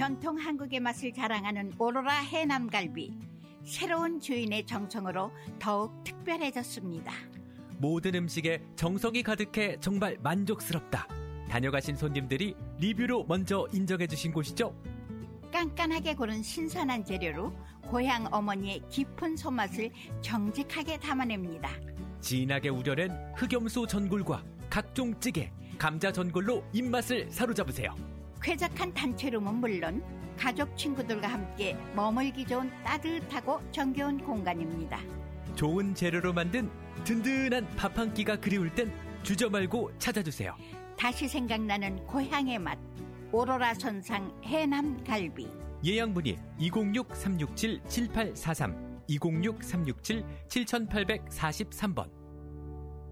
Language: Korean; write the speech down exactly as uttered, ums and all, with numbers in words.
전통 한국의 맛을 자랑하는 오로라 해남갈비. 새로운 주인의 정성으로 더욱 특별해졌습니다. 모든 음식에 정성이 가득해 정말 만족스럽다. 다녀가신 손님들이 리뷰로 먼저 인정해 주신 곳이죠. 깐깐하게 고른 신선한 재료로 고향 어머니의 깊은 손맛을 정직하게 담아냅니다. 진하게 우려낸 흑염소 전골과 각종 찌개, 감자 전골로 입맛을 사로잡으세요. 쾌적한 단체룸은 물론 가족 친구들과 함께 머물기 좋은 따뜻하고 정겨운 공간입니다. 좋은 재료로 만든 든든한 밥 한 끼가 그리울 땐 주저 말고 찾아주세요. 다시 생각나는 고향의 맛, 오로라 선상 해남갈비. 예약 문의 이공육 삼육칠 칠팔사삼 이공육 삼육칠 칠팔사삼 번.